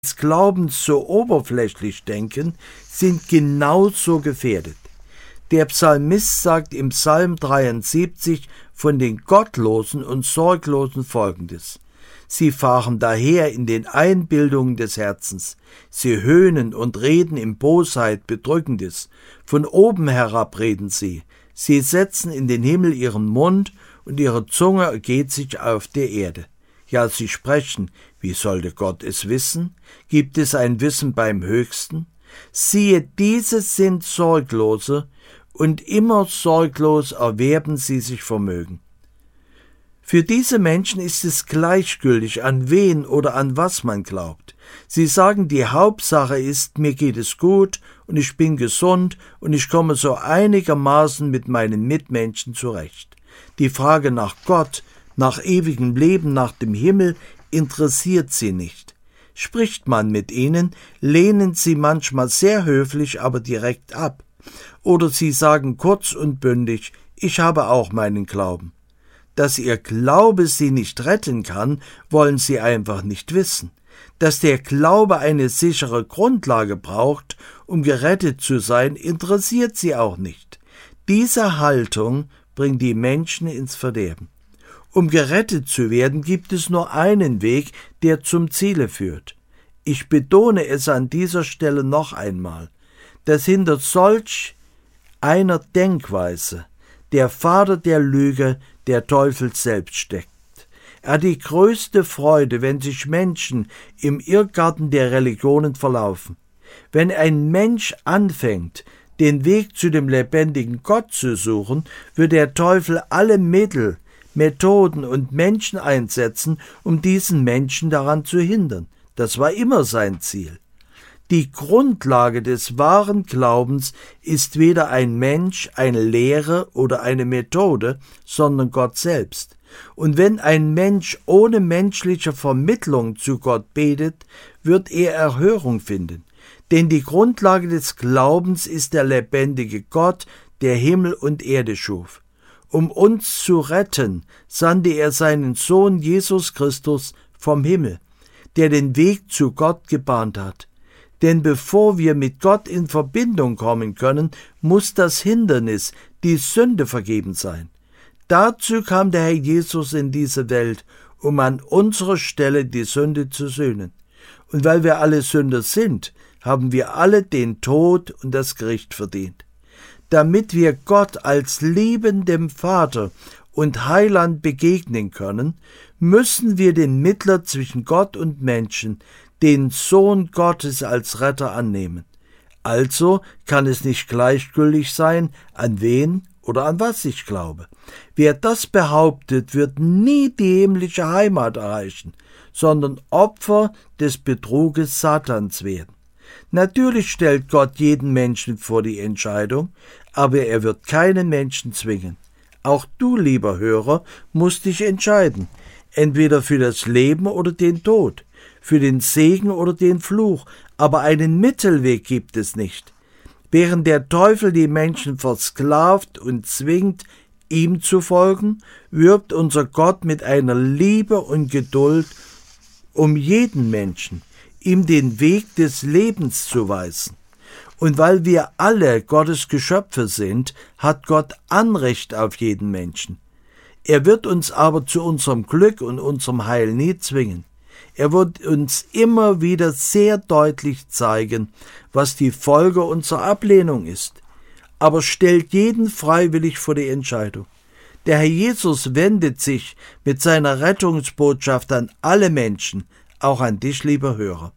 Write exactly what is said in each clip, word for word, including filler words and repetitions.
des Glaubens so oberflächlich denken, sind genauso gefährdet. Der Psalmist sagt im Psalm dreiundsiebzig von den Gottlosen und Sorglosen Folgendes: Sie fahren daher in den Einbildungen des Herzens, sie höhnen und reden in Bosheit Bedrückendes, von oben herab reden sie, sie setzen in den Himmel ihren Mund und ihre Zunge ergeht sich auf der Erde. Ja, sie sprechen, wie sollte Gott es wissen? Gibt es ein Wissen beim Höchsten? Siehe, diese sind Sorglose, und immer sorglos erwerben sie sich Vermögen. Für diese Menschen ist es gleichgültig, an wen oder an was man glaubt. Sie sagen, die Hauptsache ist, mir geht es gut und ich bin gesund und ich komme so einigermaßen mit meinen Mitmenschen zurecht. Die Frage nach Gott, nach ewigem Leben, nach dem Himmel interessiert sie nicht. Spricht man mit ihnen, lehnen sie manchmal sehr höflich, aber direkt ab. Oder sie sagen kurz und bündig, ich habe auch meinen Glauben. Dass ihr Glaube sie nicht retten kann, wollen sie einfach nicht wissen. Dass der Glaube eine sichere Grundlage braucht, um gerettet zu sein, interessiert sie auch nicht. Diese Haltung bringt die Menschen ins Verderben. Um gerettet zu werden, gibt es nur einen Weg, der zum Ziele führt. Ich betone es an dieser Stelle noch einmal, dass hinter solch einer Denkweise der Vater der Lüge, der Teufel selbst steckt. Er hat die größte Freude, wenn sich Menschen im Irrgarten der Religionen verlaufen. Wenn ein Mensch anfängt, den Weg zu dem lebendigen Gott zu suchen, wird der Teufel alle Mittel, Methoden und Menschen einsetzen, um diesen Menschen daran zu hindern. Das war immer sein Ziel. Die Grundlage des wahren Glaubens ist weder ein Mensch, eine Lehre oder eine Methode, sondern Gott selbst. Und wenn ein Mensch ohne menschliche Vermittlung zu Gott betet, wird er Erhörung finden. Denn die Grundlage des Glaubens ist der lebendige Gott, der Himmel und Erde schuf. Um uns zu retten, sandte er seinen Sohn Jesus Christus vom Himmel, der den Weg zu Gott gebahnt hat. Denn bevor wir mit Gott in Verbindung kommen können, muss das Hindernis, die Sünde, vergeben sein. Dazu kam der Herr Jesus in diese Welt, um an unserer Stelle die Sünde zu sühnen. Und weil wir alle Sünder sind, haben wir alle den Tod und das Gericht verdient. Damit wir Gott als liebendem Vater und Heiland begegnen können, müssen wir den Mittler zwischen Gott und Menschen, den Sohn Gottes, als Retter annehmen. Also kann es nicht gleichgültig sein, an wen oder an was ich glaube. Wer das behauptet, wird nie die himmlische Heimat erreichen, sondern Opfer des Betruges Satans werden. Natürlich stellt Gott jeden Menschen vor die Entscheidung, aber er wird keinen Menschen zwingen. Auch du, lieber Hörer, musst dich entscheiden, entweder für das Leben oder den Tod, für den Segen oder den Fluch, aber einen Mittelweg gibt es nicht. Während der Teufel die Menschen versklavt und zwingt, ihm zu folgen, wirbt unser Gott mit einer Liebe und Geduld um jeden Menschen, ihm den Weg des Lebens zu weisen. Und weil wir alle Gottes Geschöpfe sind, hat Gott Anrecht auf jeden Menschen. Er wird uns aber zu unserem Glück und unserem Heil nie zwingen. Er wird uns immer wieder sehr deutlich zeigen, was die Folge unserer Ablehnung ist, aber stellt jeden freiwillig vor die Entscheidung. Der Herr Jesus wendet sich mit seiner Rettungsbotschaft an alle Menschen, auch an dich, lieber Hörer.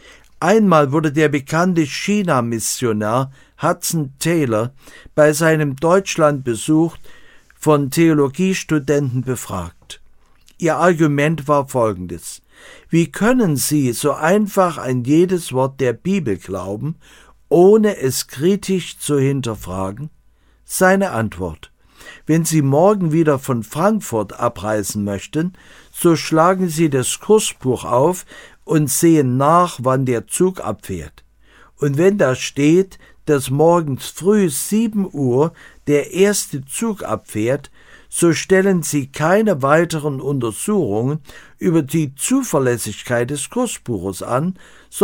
Einmal wurde der bekannte China-Missionar Hudson Taylor bei seinem Deutschlandbesuch von Theologiestudenten befragt. Ihr Argument war folgendes: Wie können Sie so einfach an jedes Wort der Bibel glauben, ohne es kritisch zu hinterfragen? Seine Antwort: Wenn Sie morgen wieder von Frankfurt abreisen möchten, so schlagen Sie das Kursbuch auf und sehen nach, wann der Zug abfährt. Und wenn da steht, dass morgens früh sieben Uhr der erste Zug abfährt, so stellen Sie keine weiteren Untersuchungen über die Zuverlässigkeit des Kursbuches an,